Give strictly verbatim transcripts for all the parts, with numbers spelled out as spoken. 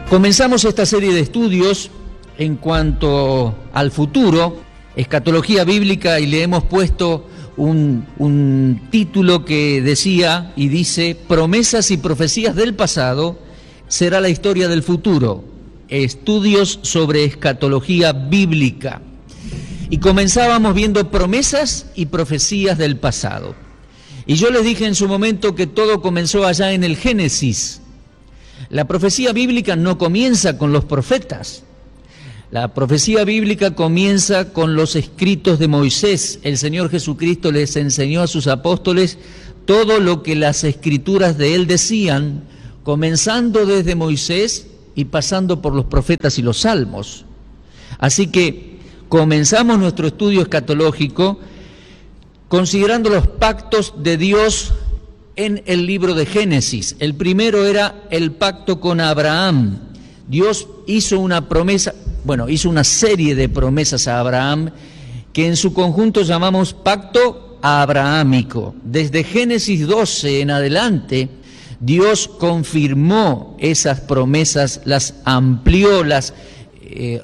Comenzamos esta serie de estudios en cuanto al futuro, escatología bíblica, y le hemos puesto un, un título que decía y dice: promesas y profecías del pasado será la historia del futuro, estudios sobre escatología bíblica. Y comenzábamos viendo promesas y profecías del pasado. Y yo les dije en su momento que todo comenzó allá en el Génesis. La profecía bíblica no comienza con los profetas. La profecía bíblica comienza con los escritos de Moisés. El Señor Jesucristo les enseñó a sus apóstoles todo lo que las escrituras de él decían, comenzando desde Moisés y pasando por los profetas y los salmos. Así que comenzamos nuestro estudio escatológico considerando los pactos de Dios en el libro de Génesis. El primero era el pacto con Abraham. Dios hizo una promesa, bueno, hizo una serie de promesas a Abraham que en su conjunto llamamos pacto abrahámico. Desde Génesis doce en adelante, Dios confirmó esas promesas, las amplió, las eh,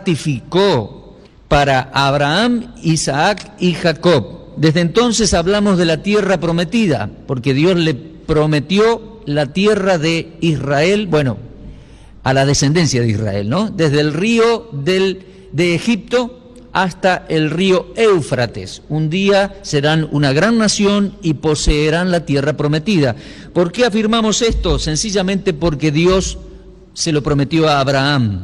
ratificó para Abraham, Isaac y Jacob. Desde entonces hablamos de la tierra prometida, porque Dios le prometió la tierra de Israel, bueno, a la descendencia de Israel, ¿no? Desde el río del, de Egipto hasta el río Éufrates. Un día serán una gran nación y poseerán la tierra prometida. ¿Por qué afirmamos esto? Sencillamente porque Dios se lo prometió a Abraham.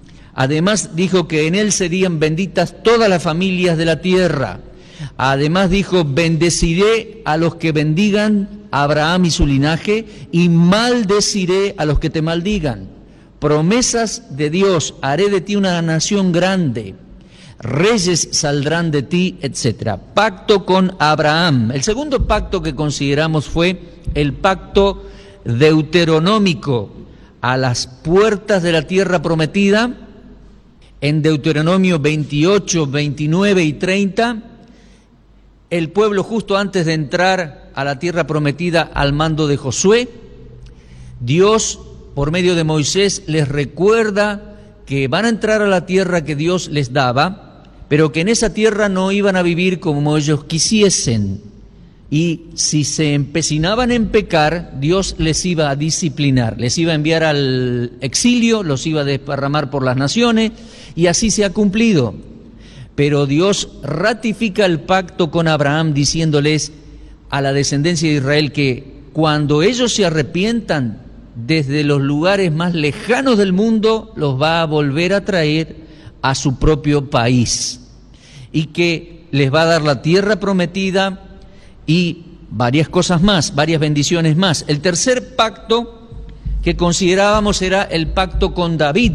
Además dijo que en él serían benditas todas las familias de la tierra. Además dijo: bendeciré a los que bendigan a Abraham y su linaje, y maldeciré a los que te maldigan. Promesas de Dios: haré de ti una nación grande, reyes saldrán de ti, etcétera. Pacto con Abraham. El segundo pacto que consideramos fue el pacto deuteronómico, a las puertas de la tierra prometida. En Deuteronomio veintiocho, veintinueve y treinta, el pueblo, justo antes de entrar a la tierra prometida al mando de Josué, Dios, por medio de Moisés, les recuerda que van a entrar a la tierra que Dios les daba, pero que en esa tierra no iban a vivir como ellos quisiesen. Y si se empecinaban en pecar, Dios les iba a disciplinar, les iba a enviar al exilio, los iba a desparramar por las naciones, y así se ha cumplido. Pero Dios ratifica el pacto con Abraham diciéndoles a la descendencia de Israel que cuando ellos se arrepientan, desde los lugares más lejanos del mundo los va a volver a traer a su propio país, y que les va a dar la tierra prometida y varias cosas más, varias bendiciones más. El tercer pacto que considerábamos era el pacto con David.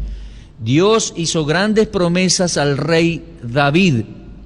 Dios hizo grandes promesas al rey David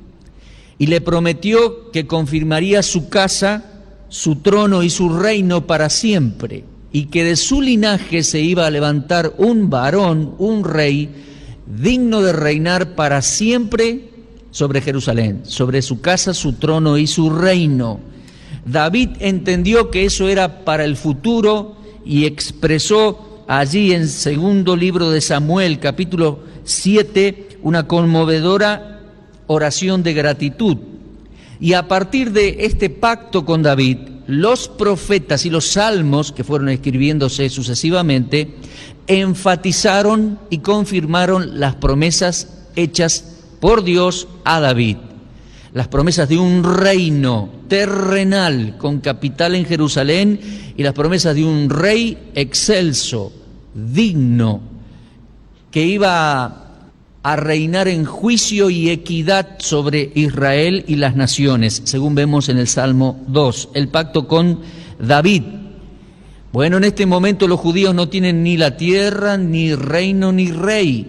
y le prometió que confirmaría su casa, su trono y su reino para siempre, y que de su linaje se iba a levantar un varón, un rey, digno de reinar para siempre sobre Jerusalén, sobre su casa, su trono y su reino. David entendió que eso era para el futuro y expresó allí en segundo libro de Samuel, capítulo siete, una conmovedora oración de gratitud. Y a partir de este pacto con David, los profetas y los salmos, que fueron escribiéndose sucesivamente, enfatizaron y confirmaron las promesas hechas por Dios a David. Las promesas de un reino terrenal con capital en Jerusalén y las promesas de un rey excelso, digno, que iba a, a reinar en juicio y equidad sobre Israel y las naciones, según vemos en el Salmo dos, el pacto con David. Bueno, en este momento los judíos no tienen ni la tierra, ni reino, ni rey,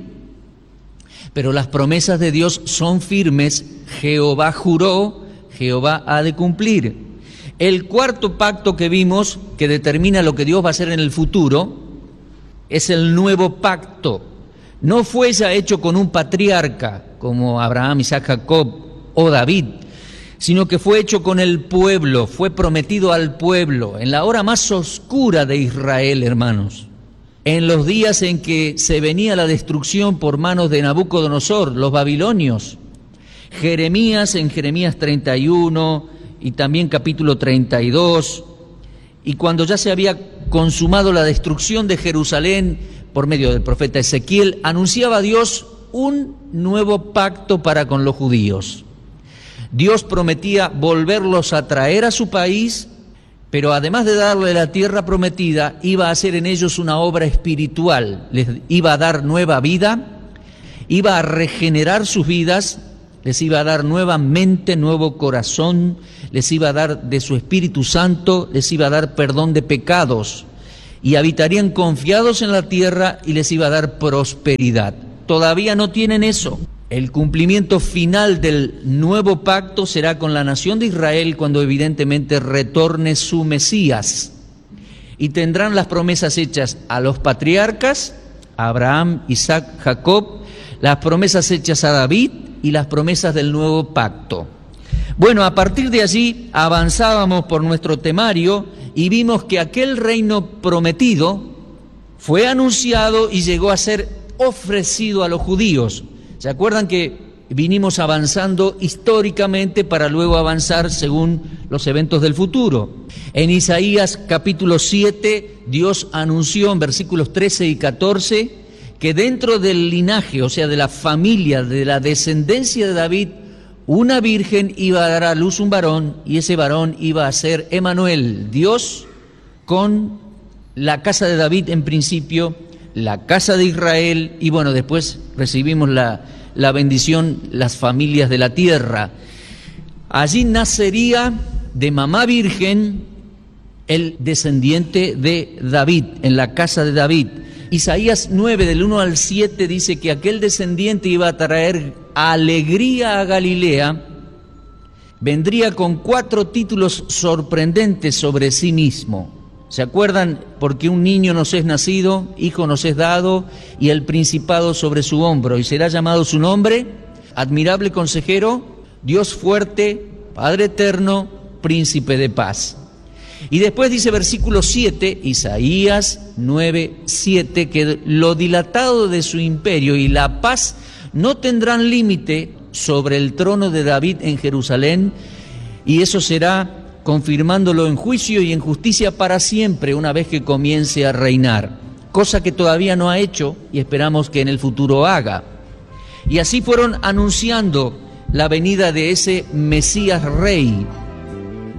pero las promesas de Dios son firmes. Jehová juró, Jehová ha de cumplir. El cuarto pacto que vimos, que determina lo que Dios va a hacer en el futuro, es el nuevo pacto. No fue ya hecho con un patriarca como Abraham, Isaac, Jacob o David, sino que fue hecho con el pueblo, fue prometido al pueblo, en la hora más oscura de Israel, hermanos. en los días en que se venía la destrucción por manos de Nabucodonosor, los babilonios. Jeremías en Jeremías treinta y uno y también capítulo treinta y dos, y cuando ya se había consumado la destrucción de Jerusalén por medio del profeta Ezequiel, anunciaba Dios un nuevo pacto para con los judíos. Dios prometía volverlos a traer a su país, pero además de darle la tierra prometida, iba a hacer en ellos una obra espiritual, les iba a dar nueva vida, iba a regenerar sus vidas, les iba a dar nueva mente, nuevo corazón, les iba a dar de su Espíritu Santo, les iba a dar perdón de pecados, y habitarían confiados en la tierra y les iba a dar prosperidad. Todavía no tienen eso. El cumplimiento final del nuevo pacto será con la nación de Israel cuando evidentemente retorne su Mesías. Y tendrán las promesas hechas a los patriarcas, a Abraham, Isaac, Jacob, las promesas hechas a David y las promesas del nuevo pacto. Bueno, a partir de allí avanzábamos por nuestro temario y vimos que aquel reino prometido fue anunciado y llegó a ser ofrecido a los judíos. ¿Se acuerdan que vinimos avanzando históricamente para luego avanzar según los eventos del futuro? En Isaías capítulo siete, Dios anunció en versículos trece y catorce que dentro del linaje, o sea, de la familia, de la descendencia de David, una virgen iba a dar a luz un varón, y ese varón iba a ser Emanuel, Dios con la casa de David en principio, la casa de Israel, y bueno, después recibimos la, la bendición, las familias de la tierra. Allí nacería de mamá virgen el descendiente de David, en la casa de David. Isaías nueve, del uno al siete, dice que aquel descendiente iba a traer alegría a Galilea, vendría con cuatro títulos sorprendentes sobre sí mismo. ¿Se acuerdan? Porque un niño nos es nacido, hijo nos es dado, y el principado sobre su hombro, y será llamado su nombre, admirable consejero, Dios fuerte, Padre eterno, príncipe de paz. Y después dice versículo siete, Isaías nueve, siete, que lo dilatado de su imperio y la paz no tendrán límite sobre el trono de David en Jerusalén, y eso será confirmándolo en juicio y en justicia para siempre, una vez que comience a reinar, cosa que todavía no ha hecho y esperamos que en el futuro haga. Y así fueron anunciando la venida de ese Mesías Rey.